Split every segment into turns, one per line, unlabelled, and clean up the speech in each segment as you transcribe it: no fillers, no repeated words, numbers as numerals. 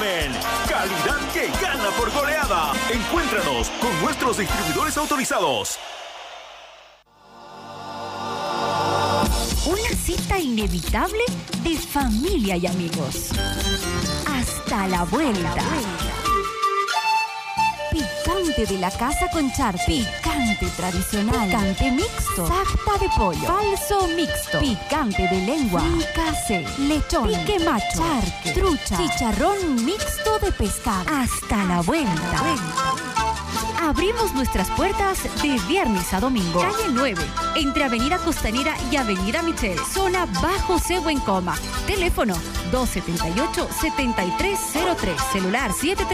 Carmen. Calidad que gana por goleada. Encuéntranos con nuestros distribuidores autorizados.
Una cita inevitable de familia y amigos. Hasta la vuelta. Picante de la casa con charque. Picante tradicional. Picante mixto. Sarta de pollo. Falso mixto. Picante de lengua. Fricase. Lechón. Pique macho. Charque. Trucha. Chicharrón mixto de pescado. Hasta la vuelta. Abrimos nuestras puertas de viernes a domingo. Calle 9, entre Avenida Costanera y Avenida Michel. Zona Bajo Cebo en Coma. Teléfono 278-7303. Celular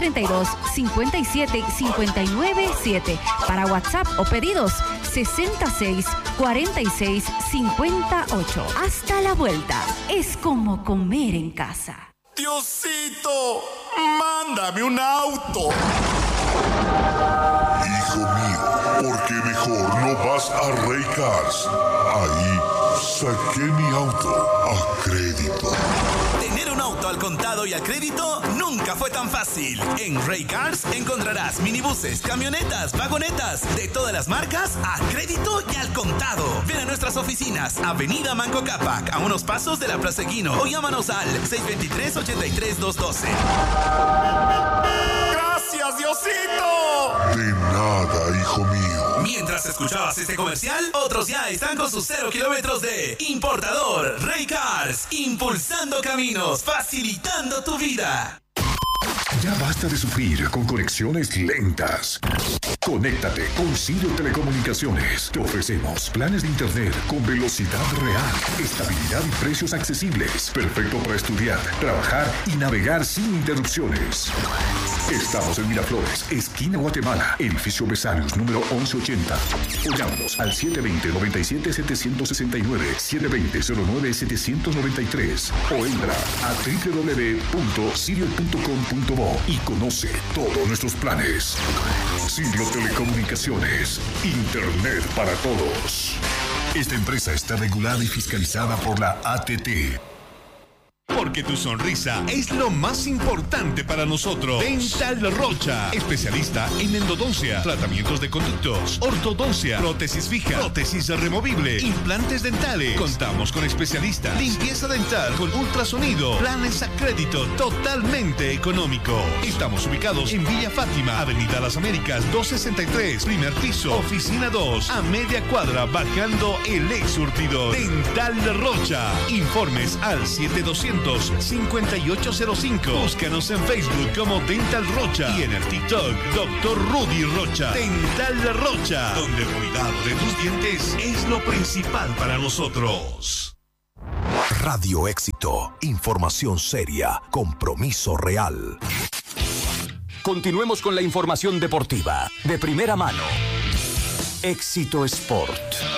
732-57597. Para WhatsApp o pedidos 664658. Hasta la vuelta. Es como comer en casa.
Diosito, mándame un auto.
Hijo mío, ¿por qué mejor no vas a Rey Cars? Ahí saqué mi auto a crédito.
Tener un auto al contado y al crédito nunca fue tan fácil. En Rey Cars encontrarás minibuses, camionetas, vagonetas de todas las marcas a crédito y al contado. Ven a nuestras oficinas, Avenida Manco Cápac, a unos pasos de la Plaza Equino, o llámanos al 623-83212. ¡Gracias, Diosito!
De nada, hijo mío.
Mientras escuchabas este comercial, otros ya están con sus 0 kilómetros de importador. Rey Cars, impulsando caminos, facilitando tu vida.
Ya basta de sufrir con conexiones lentas. Conéctate con Sirio Telecomunicaciones. Te ofrecemos planes de internet con velocidad real, estabilidad y precios accesibles. Perfecto para estudiar, trabajar y navegar sin interrupciones. Estamos en Miraflores, esquina Guatemala, edificio Besarios, número 1180. O llámanos al 720-97-769, 720-09-793. O entra a www.sirio.com.bo y conoce todos nuestros planes. Sirio Telecomunicaciones, Internet para todos. Esta empresa está regulada y fiscalizada por la ATT.
Porque tu sonrisa es lo más importante para nosotros. Dental Rocha, especialista en endodoncia, tratamientos de conductos, ortodoncia, prótesis fija, prótesis removible, implantes dentales. Contamos con especialistas, limpieza dental con ultrasonido, planes a crédito totalmente económico. Estamos ubicados en Villa Fátima, Avenida Las Américas 263, primer piso, oficina 2, a media cuadra, bajando el ex surtidor. Dental Rocha. Informes al 7200-5805. Búscanos en Facebook como Dental Rocha y en el TikTok Dr. Rudy Rocha. Dental Rocha, donde el cuidado de tus dientes es lo principal para nosotros.
Radio Éxito, información seria, compromiso real.
Continuemos con la información deportiva de primera mano. Éxito Sport.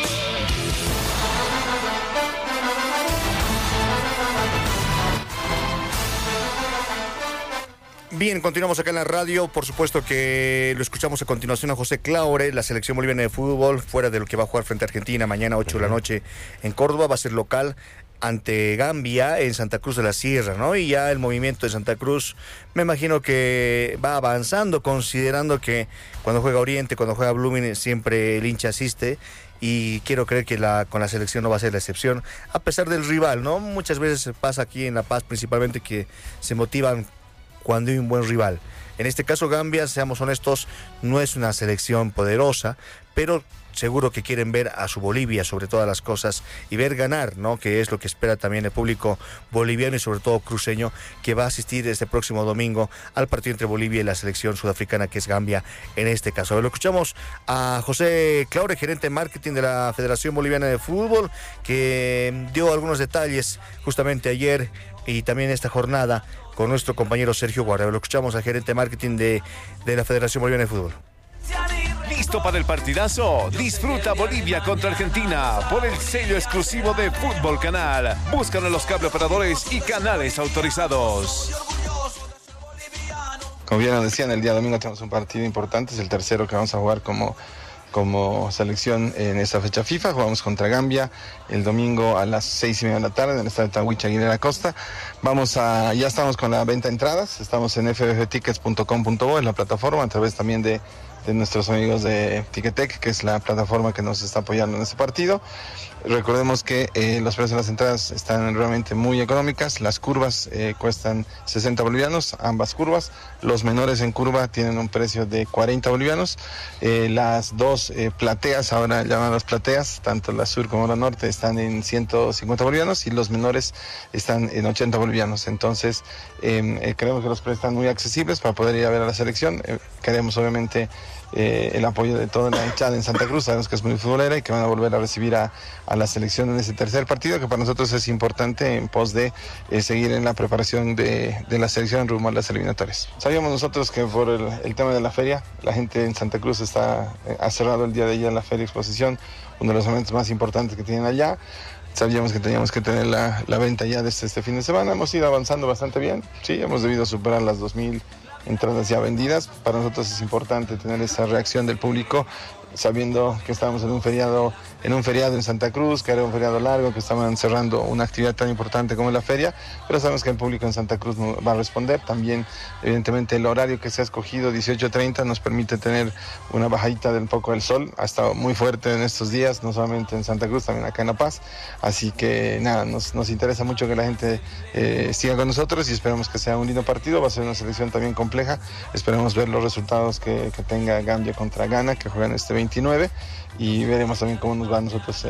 Bien, continuamos acá en la radio. Por supuesto que lo escuchamos a continuación a José Claure, la selección boliviana de fútbol, fuera de lo que va a jugar frente a Argentina mañana 8 de la noche en Córdoba. Va a ser local ante Gambia en Santa Cruz de la Sierra, ¿no? Y ya el movimiento de Santa Cruz, me imagino que va avanzando, considerando que cuando juega Oriente, cuando juega Blooming, siempre el hincha asiste. Y quiero creer que con la selección no va a ser la excepción, a pesar del rival, ¿no? Muchas veces pasa aquí en La Paz principalmente que se motivan cuando hay un buen rival. En este caso Gambia, seamos honestos, no es una selección poderosa, pero seguro que quieren ver a su Bolivia sobre todas las cosas y ver ganar, ¿no? Que es lo que espera también el público boliviano y sobre todo cruceño, que va a asistir este próximo domingo al partido entre Bolivia y la selección sudafricana, que es Gambia en este caso. A ver, lo escuchamos a José Claure, gerente de marketing de la Federación Boliviana de Fútbol, que dio algunos detalles justamente ayer y también esta jornada con nuestro compañero Sergio Guardia. Lo escuchamos al gerente de marketing de la Federación Boliviana de Fútbol.
¿Listo para el partidazo? Disfruta Bolivia contra Argentina por el sello exclusivo de Fútbol Canal. Búscalo en los cable operadores y canales autorizados.
Como bien nos decían, el día domingo tenemos un partido importante, es el tercero que vamos a jugar como como selección en esta fecha FIFA. Jugamos contra Gambia el domingo a las 6:30 de la tarde en el estadio Tahuicha Aguilera Costa. Ya estamos con la venta de entradas, estamos en fftickets.com.bo, en la plataforma, a través también de nuestros amigos de Ticketek, que es la plataforma que nos está apoyando en este partido. Recordemos que los precios de las entradas están realmente muy económicas. Las curvas cuestan 60 bolivianos, ambas curvas. Los menores en curva tienen un precio de 40 bolivianos. Las dos plateas, ahora llamadas plateas, tanto la sur como la norte, están en 150 bolivianos y los menores están en 80 bolivianos. Entonces, creemos que los precios están muy accesibles para poder ir a ver a la selección. Queremos, obviamente, el apoyo de toda la hinchada en Santa Cruz. Sabemos que es muy futbolera y que van a volver a recibir a la selección en ese tercer partido, que para nosotros es importante en pos de seguir en la preparación de la selección rumbo a las eliminatorias. Sabíamos nosotros que por el tema de la feria, la gente en Santa Cruz ha cerrado el día de ayer la feria exposición, uno de los momentos más importantes que tienen allá. Sabíamos que teníamos que tener la venta ya desde este fin de semana. Hemos ido avanzando bastante bien. Sí, hemos debido superar las 2.000 entradas ya vendidas. Para nosotros es importante tener esa reacción del público, sabiendo que estábamos en un feriado en Santa Cruz, que era un feriado largo, que estaban cerrando una actividad tan importante como la feria, pero sabemos que el público en Santa Cruz va a responder. También, evidentemente, el horario que se ha escogido, 18:30, nos permite tener una bajadita del poco del sol. Ha estado muy fuerte en estos días, no solamente en Santa Cruz, también acá en La Paz. Así que nada, nos interesa mucho que la gente siga con nosotros y esperamos que sea un lindo partido. Va a ser una selección también compleja. Esperemos ver los resultados que tenga Gambia contra Ghana, que juegan este 29, y veremos también cómo nos va a nosotros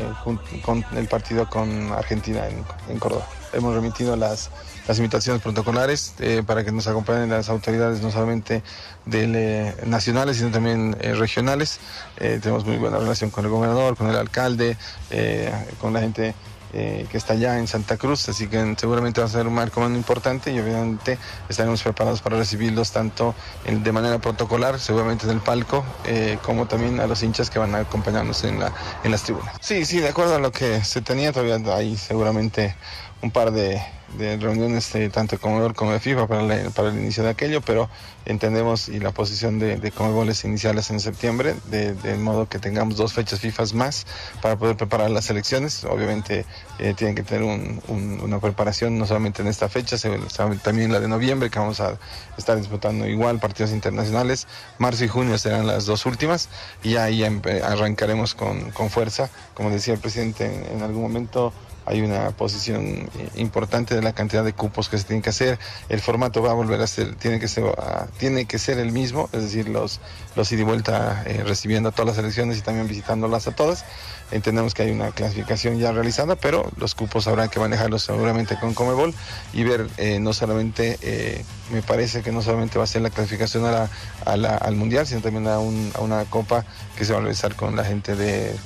con el partido con Argentina en Córdoba. Hemos remitido las invitaciones protocolares para que nos acompañen las autoridades, no solamente nacionales, sino también regionales. Tenemos muy buena relación con el gobernador, con el alcalde, con la gente que está allá en Santa Cruz, así que seguramente va a ser un marco muy importante y obviamente estaremos preparados para recibirlos tanto de manera protocolar, seguramente en el palco, como también a los hinchas que van a acompañarnos en las tribunas. Sí, de acuerdo a lo que se tenía, todavía hay seguramente un par de reuniones tanto de Conmebol como de FIFA para el inicio de aquello, pero entendemos, y la posición de Conmebol es iniciarlas en septiembre, de modo que tengamos 2 fechas FIFA más para poder preparar las selecciones. Obviamente tienen que tener una preparación no solamente en esta fecha, también la de noviembre, que vamos a estar disputando igual partidos internacionales. Marzo y junio serán las 2 últimas y ahí arrancaremos con fuerza. Como decía el presidente en algún momento, hay una posición importante de la cantidad de cupos que se tienen que hacer. El formato va a volver a ser, tiene que ser el mismo, es decir, los ida y vuelta recibiendo a todas las selecciones y también visitándolas a todas. Entendemos que hay una clasificación ya realizada, pero los cupos habrá que manejarlos seguramente con Conmebol y ver no solamente, me parece que no solamente va a ser la clasificación al Mundial, sino también a una copa que se va a realizar con la gente de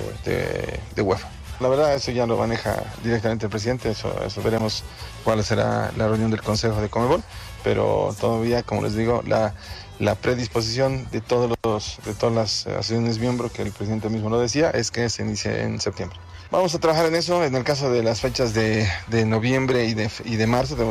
UEFA. La verdad, eso ya lo maneja directamente el presidente, eso veremos cuál será la reunión del Consejo de Conmebol, pero todavía, como les digo, la predisposición de todas las asociaciones miembros, que el presidente mismo lo decía, es que se inicie en septiembre. Vamos a trabajar en eso. En el caso de las fechas de noviembre y de marzo, tenemos